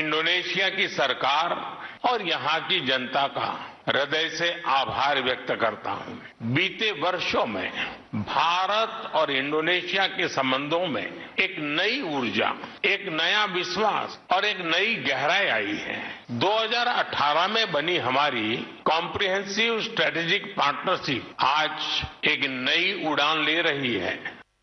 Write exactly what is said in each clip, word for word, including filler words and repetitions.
Indonesia की सरकार और यहाँ की जनता का हृदय से आभार व्यक्त करता हूं। बीते वर्षों में भारत और इंडोनेशिया के संबंधों में एक नई ऊर्जा, एक नया विश्वास और एक नई गहराई आई है। दो हज़ार अठारह में बनी हमारी कॉम्प्रिहेंसिव स्ट्रेटेजिक पार्टनरशिप आज एक नई उड़ान ले रही है।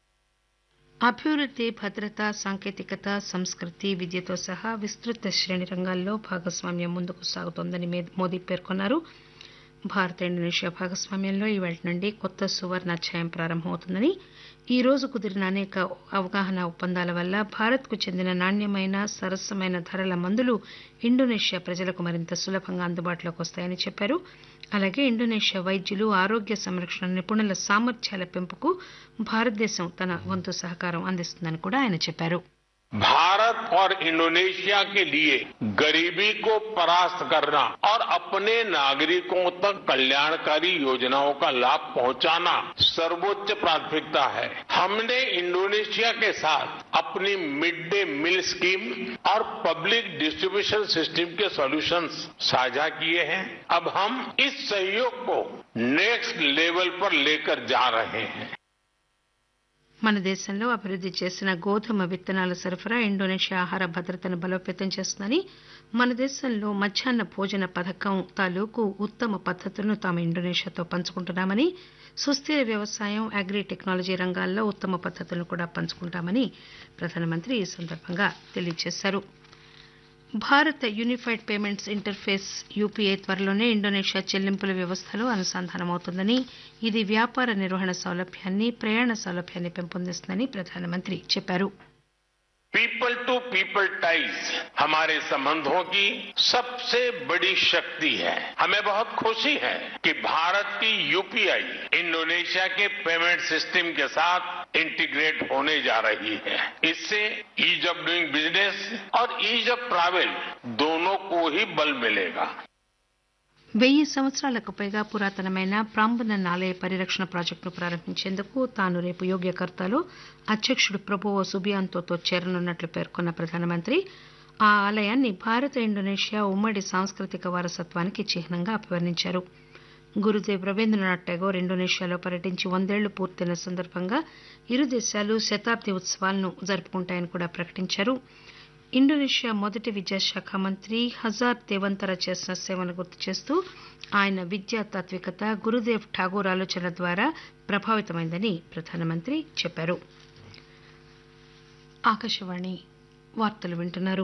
అభివృద్ది, భద్రత, సాంకేతికత, సంస్కృతి, విద్యతో సహా విస్తృత శ్రేణి రంగాల్లో భాగస్వామ్యం ముందుకు సాగుతోందని మోదీ పేర్కొన్నారు. భారత్ ఇండోనేషియా భాగస్వామ్యంలో ఇవాళ్టి నుండి కొత్త సువర్ణాధ్యాయం ప్రారంభమవుతుందని, ఈ రోజు కుదిరిన అనేక అవగాహన ఒప్పందాల వల్ల భారత్కు చెందిన నాణ్యమైన, సరసమైన ధరల మందులు ఇండోనేషియా ప్రజలకు మరింత సులభంగా అందుబాటులోకి వస్తాయని చెప్పారు. అలాగే ఇండోనేషియా వైద్యులు, ఆరోగ్య సంరక్షణ నిపుణుల సామర్థ్యాల పెంపుకు భారతదేశం తన వంతు సహకారం అందిస్తుందని కూడా ఆయన చెప్పారు. भारत और इंडोनेशिया के लिए गरीबी को परास्त करना और अपने नागरिकों तक कल्याणकारी योजनाओं का लाभ पहुंचाना सर्वोच्च प्राथमिकता है। हमने इंडोनेशिया के साथ अपनी मिड डे मील स्कीम और पब्लिक डिस्ट्रीब्यूशन सिस्टम के सॉल्यूशंस साझा किए हैं। अब हम इस सहयोग को नेक्स्ट लेवल पर लेकर जा रहे हैं। మన దేశంలో అభివృద్ది చేసిన గోధుమ విత్తనాల సరఫరా ఇండోనేషియా ఆహార భద్రతను బలోపేతం చేస్తుందని, మన దేశంలో మధ్యాహ్న భోజన పథకం తాలూకు ఉత్తమ పద్దతులను తాము ఇండోనేషియాతో పంచుకుంటున్నామని, సుస్థిర వ్యవసాయం, అగ్రి టెక్నాలజీ రంగాల్లో ఉత్తమ పద్దతులను కూడా పంచుకుంటామని ప్రధానమంత్రి ఈ సందర్భంగా తెలియజేశారు. భారత యూనిఫైడ్ పేమెంట్స్ ఇంటర్ఫేస్ యూపీఐ త్వరలోనే ఇండోనేషియా చెల్లింపుల వ్యవస్థలో అనుసంధానమవుతుందని, ఇది వ్యాపార నిర్వహణ సౌలభ్యాన్ని, ప్రయాణ సౌలభ్యాన్ని పెంపొందిస్తుందని ప్రధానమంత్రి చెప్పారు. पीपल टू पीपल टाइज हमारे संबंधों की सबसे बड़ी शक्ति है। हमें बहुत खुशी है कि भारत की यूपीआई इंडोनेशिया के पेमेंट सिस्टम के साथ इंटीग्रेट होने जा रही है। इससे ईज ऑफ डूइंग बिजनेस और ईज ऑफ ट्रैवल दोनों को ही बल मिलेगा। వెయ్యి సంవత్సరాలకు పైగా పురాతనమైన ప్రాంబనన్ ఆలయ పరిరక్షణ ప్రాజెక్టును ప్రారంభించేందుకు తాను రేపు యోగ్యకర్తాలో అధ్యక్షుడు ప్రభువో సుబియాంతోతో చేరనున్నట్లు పేర్కొన్న ప్రధానమంత్రి, ఆ ఆలయాన్ని భారత ఇండోనేషియా ఉమ్మడి సాంస్కృతిక వారసత్వానికి చిహ్నంగా అభివర్ణించారు. గురుదేవ్ రవీంద్రనాథ్ ఠాగూర్ ఇండోనేషియాలో పర్యటించి వందేళ్లు పూర్తయిన సందర్భంగా ఇరు దేశాలు శతాబ్ది ఉత్సవాలను జరుపుకుంటాయని కూడా ప్రకటించారు. ఇండోనేషియా మొదటి విద్యాశాఖ మంత్రి హజార్ దేవంతర చేసిన సేవను గుర్తు చేస్తూ ఆయన విద్యా తాత్వికత గురుదేవ్ ఠాగూర్ ఆలోచనల ద్వారా ప్రభావితమైందని ప్రధానమంత్రి చెప్పారు. ఆకాశవాణి వార్తలు వింటున్నారు.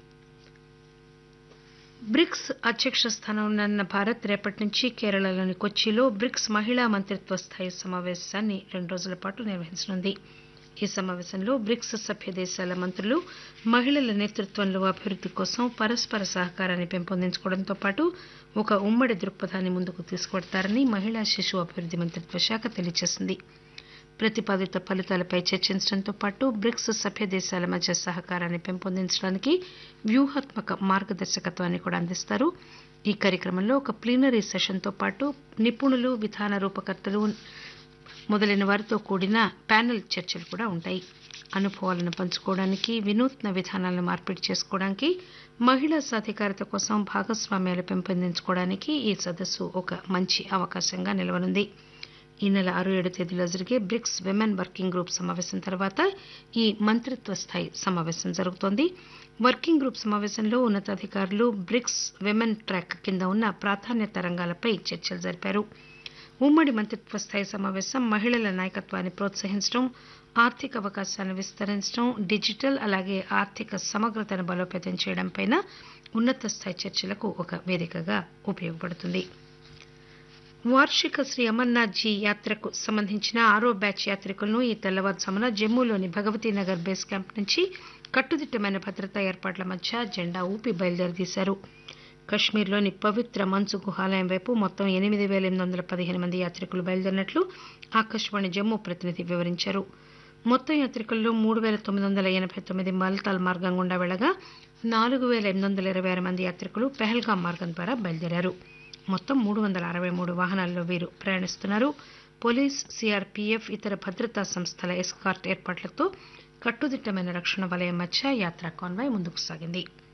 బ్రిక్స్ అధ్యక్ష స్థానంలో ఉన్న భారత్ రేపటి నుంచి కేరళలోని కొచ్చిలో బ్రిక్స్ మహిళా మంత్రిత్వ స్థాయి సమావేశాన్ని రెండు రోజుల పాటు నిర్వహించనుంది. ఈ సమావేశంలో బ్రిక్స్ సభ్య దేశాల మంత్రులు మహిళల నేతృత్వంలో అభివృద్ది కోసం పరస్పర సహకారాన్ని పెంపొందించుకోవడంతో పాటు ఒక ఉమ్మడి దృక్పథాన్ని ముందుకు తీసుకువెడతారని మహిళా శిశు అభివృద్ది మంత్రిత్వ శాఖ తెలియజేసింది. ప్రతిపాదిత ఫలితాలపై చర్చించడంతో పాటు బ్రిక్స్ సభ్య దేశాల మధ్య సహకారాన్ని పెంపొందించడానికి వ్యూహాత్మక మార్గదర్శకత్వాన్ని కూడా అందిస్తారు. ఈ కార్యక్రమంలో ఒక ప్లీనరీ సెషన్తో పాటు నిపుణులు, విధాన రూపకర్తలు మొదలైన వారితో కూడిన ప్యానెల్ చర్చలు కూడా ఉంటాయి. అనుభవాలను పంచుకోవడానికి, వినూత్న విధానాలను మార్పిడి చేసుకోవడానికి, మహిళా సాధికారత కోసం భాగస్వామ్యాలు పెంపొందించుకోవడానికి ఈ సదస్సు ఒక మంచి అవకాశంగా నిలవనుంది. ఈ నెల ఆరు ఏడు తేదీలో జరిగే బ్రిక్స్ విమెన్ వర్కింగ్ గ్రూప్ సమావేశం తర్వాత ఈ మంత్రిత్వ స్థాయి సమావేశం జరుగుతోంది. వర్కింగ్ గ్రూప్ సమావేశంలో ఉన్నతాధికారులు బ్రిక్స్ విమెన్ ట్రాక్ కింద ఉన్న ప్రాధాన్యత రంగాలపై చర్చలు జరిపారు. ఉమ్మడి మంత్రిత్వ స్థాయి సమావేశం మహిళల నాయకత్వాన్ని ప్రోత్సహించడం, ఆర్థిక అవకాశాలను విస్తరించడం, డిజిటల్ అలాగే ఆర్థిక సమగ్రతను బలోపేతం చేయడంపై ఉన్నత స్థాయి చర్చలకు ఒక వేదికగా ఉపయోగపడుతుంది. వార్షిక శ్రీ అమర్నాథ్ జీ యాత్రకు సంబంధించిన ఆరో బ్యాచ్ యాత్రికులను ఈ తెల్లవారుజామున జమ్మూలోని భగవతీనగర్ బేస్ క్యాంప్ నుంచి కట్టుదిట్టమైన భద్రతా ఏర్పాట్ల మధ్య జెండా ఊపి బయలుదేరదీశారు. కశ్మీర్లోని పవిత్ర మంచు గుహాలయం వైపు మొత్తం ఎనిమిది పేల ఎనిమిది వందల పదిహేను మంది యాత్రికులు బయలుదేరినట్లు ఆకాశవాణి జమ్మూ ప్రతినిధి వివరించారు. మొత్తం యాత్రికుల్లో మూడు పేల తొమ్మిది వందల ఎనబై తొమ్మిది బాల్తాల్ మార్గం గుండా వెళ్లగా నాలుగు పేల ఎనిమిది వందల ఇరవై ఆరు మంది యాత్రికులు పెహల్గాం మార్గం ద్వారా బయలుదేరారు. మొత్తం మూడు వందల అరవై మూడు వాహనాల్లో వీరు ప్రయాణిస్తున్నారు. పోలీస్, సీఆర్పీఎఫ్, ఇతర భద్రతా సంస్థల ఎస్కార్ట్ ఏర్పాట్లతో కట్టుదిట్టమైన రక్షణ వలయం మధ్య యాత్రా కాన్వాయ్ ముందుకు సాగింది.